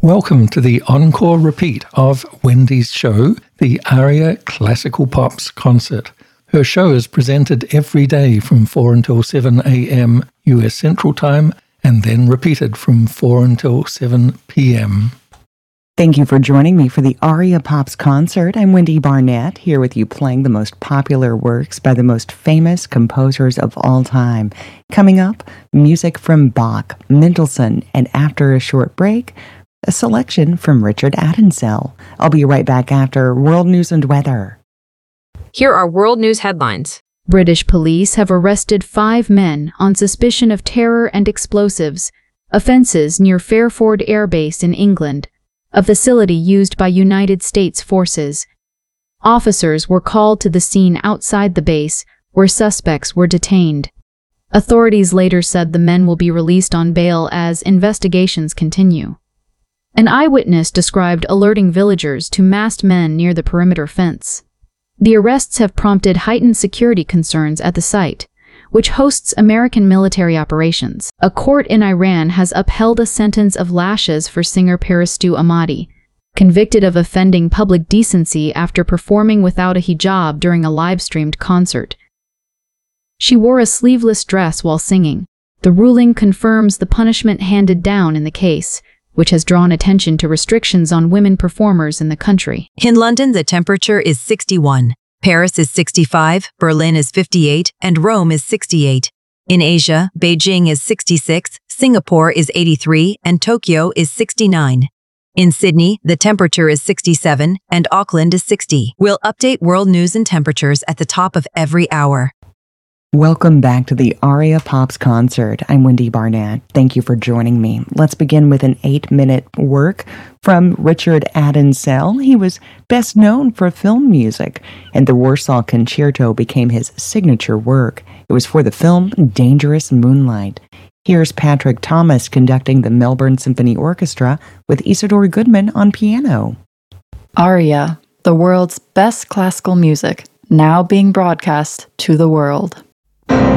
Welcome to the encore repeat of Wendy's show, the ARIA Classical Pops Concert. Her show is presented every day from 4 until 7 a.m. US Central Time and then repeated from 4 until 7 p.m. Thank you for joining me for the ARIA Pops Concert. I'm Wendy Barnett, here with you playing the most popular works by the most famous composers of all time. Coming up, music from Bach, Mendelssohn, and after a short break, a selection from Richard Adensell. I'll be right back after World News and Weather. Here are world news headlines. British police have arrested 5 men on suspicion of terror and explosives, offenses near Fairford Air Base in England, a facility used by United States forces. Officers were called to the scene outside the base, where suspects were detained. Authorities later said the men will be released on bail as investigations continue. An eyewitness described alerting villagers to masked men near the perimeter fence. The arrests have prompted heightened security concerns at the site, which hosts American military operations. A court in Iran has upheld a sentence of lashes for singer Parastu Ahmadi, convicted of offending public decency after performing without a hijab during a live-streamed concert. She wore a sleeveless dress while singing. The ruling confirms the punishment handed down in the case, which has drawn attention to restrictions on women performers in the country. In London, the temperature is 61. Paris is 65, Berlin is 58, and Rome is 68. In Asia, Beijing is 66, Singapore is 83, and Tokyo is 69. In Sydney, the temperature is 67, and Auckland is 60. We'll update world news and temperatures at the top of every hour. Welcome back to the ARIA Pops Concert. I'm Wendy Barnett. Thank you for joining me. Let's begin with an 8-minute work from Richard Adensell. He was best known for film music, and the Warsaw Concerto became his signature work. It was for the film Dangerous Moonlight. Here's Patrick Thomas conducting the Melbourne Symphony Orchestra with Isadore Goodman on piano. ARIA, the world's best classical music, now being broadcast to the world.